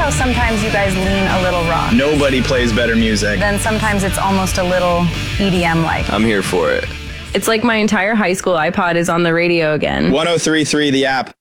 how sometimes you guys lean a little rock? Nobody plays better music. Then sometimes it's almost a little EDM-like. I'm here for it. It's like my entire high school iPod is on the radio again. 103.3 The App.